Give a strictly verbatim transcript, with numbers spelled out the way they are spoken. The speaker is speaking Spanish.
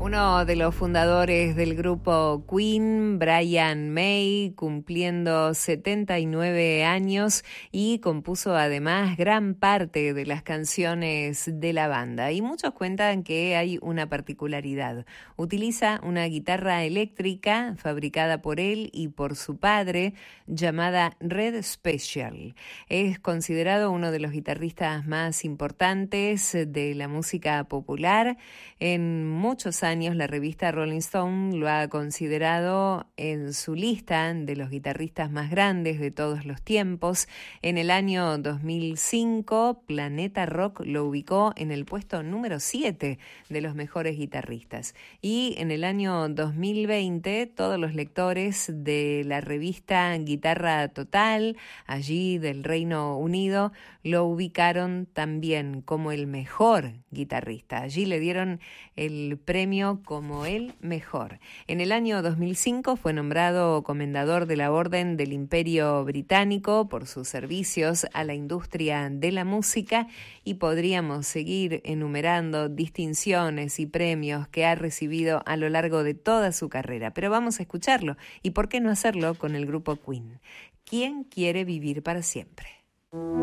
Uno de los fundadores del grupo Queen, Brian May, cumpliendo setenta y nueve años y compuso además gran parte de las canciones de la banda. Y muchos cuentan que hay una particularidad. Utiliza una guitarra eléctrica fabricada por él y por su padre llamada Red Special. Es considerado uno de los guitarristas más importantes de la música popular. En muchos años la revista Rolling Stone lo ha considerado en su lista de los guitarristas más grandes de todos los tiempos. En el año dos mil cinco, Planeta Rock lo ubicó en el puesto número siete de los mejores guitarristas. Y en el año dos mil veinte, todos los lectores de la revista Guitarra Total, allí del Reino Unido, lo ubicaron también como el mejor guitarrista. Allí le dieron el premio como el mejor. En el año dos mil cinco fue nombrado comendador de la Orden del Imperio Británico por sus servicios a la industria de la música, y podríamos seguir enumerando distinciones y premios que ha recibido a lo largo de toda su carrera. Pero vamos a escucharlo, y por qué no hacerlo con el grupo Queen. ¿Quién quiere vivir para siempre?